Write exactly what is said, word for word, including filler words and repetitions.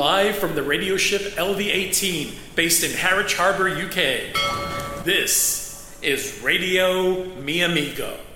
Live from the radio ship L V eighteen, based in Harwich Harbour, U K. This is Radio Mi Amigo.